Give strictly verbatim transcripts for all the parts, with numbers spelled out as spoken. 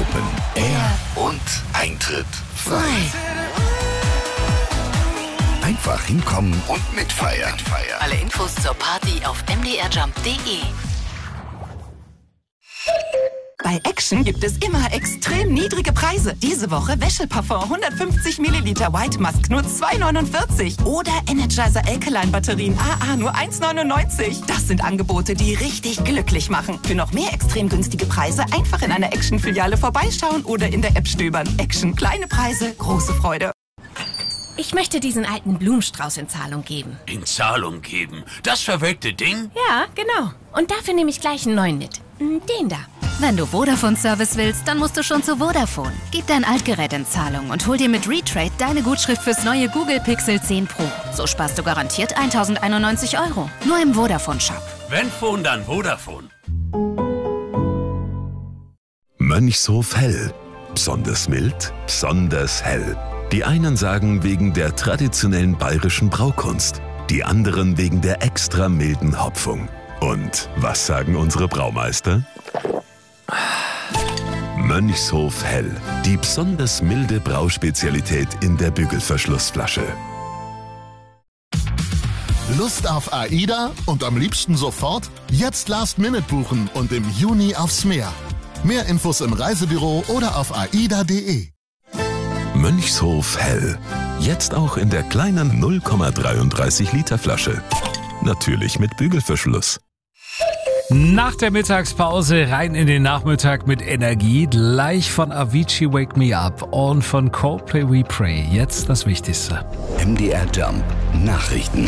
Open Air und Eintritt frei. Einfach hinkommen und mitfeiern. mitfeiern. Alle Infos zur Party auf m d r jump punkt d e. Bei Action gibt es immer extrem niedrige Preise. Diese Woche Wäscheparfum hundertfünfzig Milliliter White Musk nur zwei neunundvierzig. Oder Energizer Alkaline Batterien A A nur eins neunundneunzig. Das sind Angebote, die richtig glücklich machen. Für noch mehr extrem günstige Preise einfach in einer Action-Filiale vorbeischauen oder in der App stöbern. Action, kleine Preise, große Freude. Ich möchte diesen alten Blumenstrauß in Zahlung geben. In Zahlung geben? Das verwelkte Ding? Ja, genau. Und dafür nehme ich gleich einen neuen mit. Den da. Wenn du Vodafone-Service willst, dann musst du schon zu Vodafone. Gib dein Altgerät in Zahlung und hol dir mit Retrade deine Gutschrift fürs neue Google Pixel zehn Pro. So sparst du garantiert tausendeinundneunzig Euro. Nur im Vodafone-Shop. Wenn Phone, dann Vodafone. Mönchshof Hell. Besonders mild, besonders hell. Die einen sagen wegen der traditionellen bayerischen Braukunst, die anderen wegen der extra milden Hopfung. Und was sagen unsere Braumeister? Mönchshof Hell, die besonders milde Brauspezialität in der Bügelverschlussflasche. Lust auf AIDA und am liebsten sofort? Jetzt Last Minute buchen und im Juni aufs Meer. Mehr Infos im Reisebüro oder auf aida punkt de. Mönchshof Hell, jetzt auch in der kleinen null Komma dreiunddreißig Liter Flasche. Natürlich mit Bügelverschluss. Nach der Mittagspause rein in den Nachmittag mit Energie. Gleich von Avicii Wake Me Up und von Coldplay We Pray. Jetzt das Wichtigste. M D R Jump Nachrichten.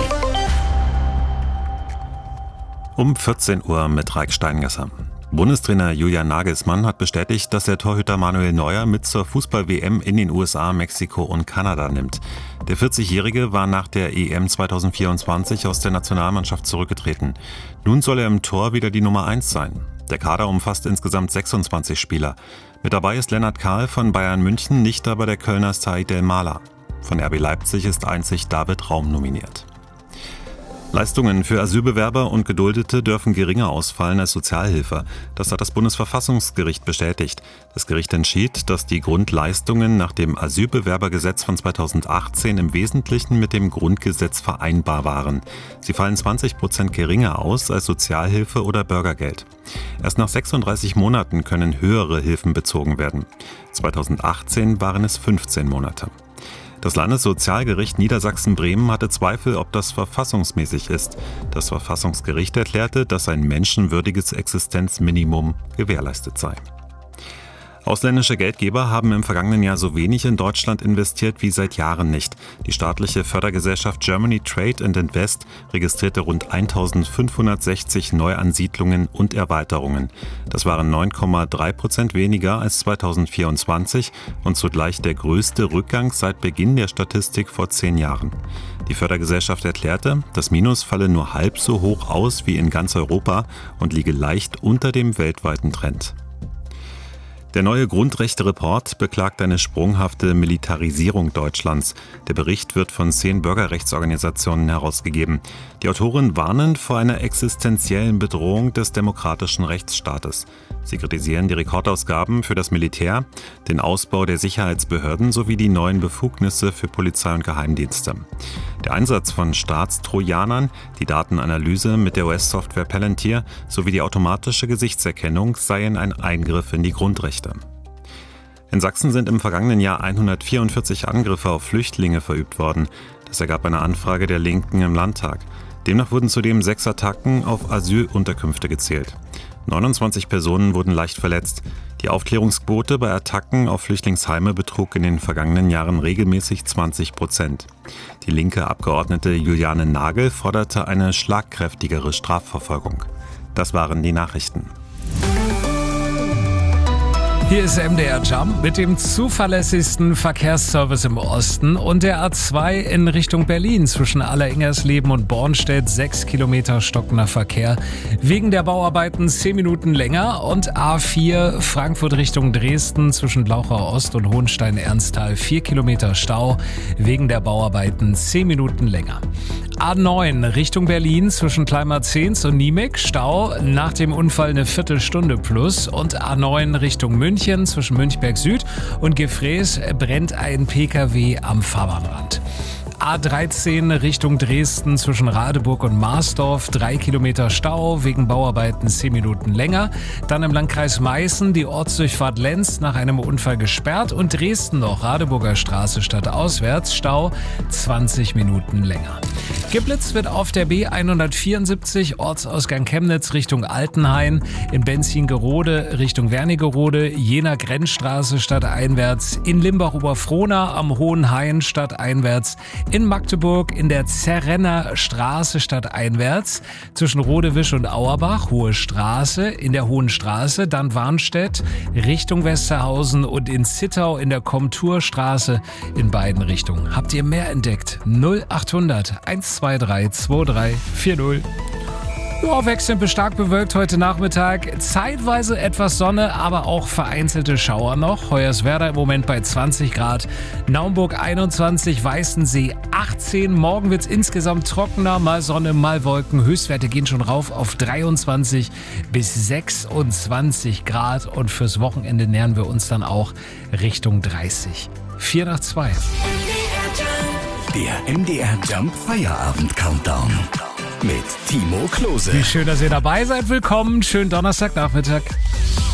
Um vierzehn Uhr mit Raik Steingasser. Bundestrainer Julian Nagelsmann hat bestätigt, dass der Torhüter Manuel Neuer mit zur Fußball-W M in den U S A, Mexiko und Kanada nimmt. Der vierzigjährige war nach der E M zweitausendvierundzwanzig aus der Nationalmannschaft zurückgetreten. Nun soll er im Tor wieder die Nummer eins sein. Der Kader umfasst insgesamt sechsundzwanzig Spieler. Mit dabei ist Lennart Kahl von Bayern München, nicht aber der Kölner Said El-Mala. Von R B Leipzig ist einzig David Raum nominiert. Leistungen für Asylbewerber und Geduldete dürfen geringer ausfallen als Sozialhilfe. Das hat das Bundesverfassungsgericht bestätigt. Das Gericht entschied, dass die Grundleistungen nach dem Asylbewerbergesetz von zweitausendachtzehn im Wesentlichen mit dem Grundgesetz vereinbar waren. Sie fallen zwanzig Prozent geringer aus als Sozialhilfe oder Bürgergeld. Erst nach sechsunddreißig Monaten können höhere Hilfen bezogen werden. zweitausendachtzehn waren es fünfzehn Monate. Das Landessozialgericht Niedersachsen-Bremen hatte Zweifel, ob das verfassungsmäßig ist. Das Verfassungsgericht erklärte, dass ein menschenwürdiges Existenzminimum gewährleistet sei. Ausländische Geldgeber haben im vergangenen Jahr so wenig in Deutschland investiert wie seit Jahren nicht. Die staatliche Fördergesellschaft Germany Trade and Invest registrierte rund eintausendfünfhundertsechzig Neuansiedlungen und Erweiterungen. Das waren neun Komma drei Prozent weniger als zweitausendvierundzwanzig und zugleich der größte Rückgang seit Beginn der Statistik vor zehn Jahren. Die Fördergesellschaft erklärte, das Minus falle nur halb so hoch aus wie in ganz Europa und liege leicht unter dem weltweiten Trend. Der neue Grundrechte-Report beklagt eine sprunghafte Militarisierung Deutschlands. Der Bericht wird von zehn Bürgerrechtsorganisationen herausgegeben. Die Autoren warnen vor einer existenziellen Bedrohung des demokratischen Rechtsstaates. Sie kritisieren die Rekordausgaben für das Militär, den Ausbau der Sicherheitsbehörden sowie die neuen Befugnisse für Polizei und Geheimdienste. Der Einsatz von Staatstrojanern, die Datenanalyse mit der U S-Software Palantir sowie die automatische Gesichtserkennung seien ein Eingriff in die Grundrechte. In Sachsen sind im vergangenen Jahr hundertvierundvierzig Angriffe auf Flüchtlinge verübt worden. Das ergab eine Anfrage der Linken im Landtag. Demnach wurden zudem sechs Attacken auf Asylunterkünfte gezählt. neunundzwanzig Personen wurden leicht verletzt. Die Aufklärungsquote bei Attacken auf Flüchtlingsheime betrug in den vergangenen Jahren regelmäßig zwanzig Prozent. Die linke Abgeordnete Juliane Nagel forderte eine schlagkräftigere Strafverfolgung. Das waren die Nachrichten. Hier ist M D R Jump mit dem zuverlässigsten Verkehrsservice im Osten und der A zwei in Richtung Berlin zwischen Alleringersleben und Bornstedt. Sechs Kilometer stockender Verkehr. Wegen der Bauarbeiten zehn Minuten länger. Und A vier Frankfurt Richtung Dresden zwischen Blauchau Ost und Hohenstein-Ernsthal. Vier Kilometer Stau. Wegen der Bauarbeiten zehn Minuten länger. A neun Richtung Berlin zwischen Kleinmarzens und Niemig. Stau nach dem Unfall eine Viertelstunde plus. Und A neun Richtung München zwischen Münchberg Süd und Gefrees brennt ein Pkw am Fahrbahnrand. A dreizehn Richtung Dresden zwischen Radeburg und Marsdorf, drei Kilometer Stau, wegen Bauarbeiten zehn Minuten länger. Dann im Landkreis Meißen die Ortsdurchfahrt Lenz nach einem Unfall gesperrt und Dresden noch Radeburger Straße stadtauswärts, Stau zwanzig Minuten länger. Geblitzt wird auf der B hundertvierundsiebzig Ortsausgang Chemnitz Richtung Altenhain, in Benzingerode Richtung Wernigerode, Jena Grenzstraße stadteinwärts, in Limbach-Oberfrohna am Hohen Hain stadteinwärts, in Magdeburg in der Zerrenner Straße stadteinwärts, zwischen Rodewisch und Auerbach, Hohe Straße, in der Hohen Straße, dann Warnstedt Richtung Westerhausen und in Zittau in der Komturstraße in beiden Richtungen. Habt ihr mehr entdeckt? null achthundert hundertzweiundzwanzig zweiunddreißig vierzig. Ja, wechselnd bis stark bewölkt heute Nachmittag. Zeitweise etwas Sonne, aber auch vereinzelte Schauer noch. Hoyerswerda im Moment bei zwanzig Grad. Naumburg einundzwanzig, Weißensee achtzehn. Morgen wird's insgesamt trockener. Mal Sonne, mal Wolken. Höchstwerte gehen schon rauf auf dreiundzwanzig bis sechsundzwanzig Grad. Und fürs Wochenende nähern wir uns dann auch Richtung dreißig. vier nach zwei. Der M D R Jump Feierabend Countdown mit Timo Klose. Wie schön, dass ihr dabei seid. Willkommen. Schönen Donnerstagnachmittag.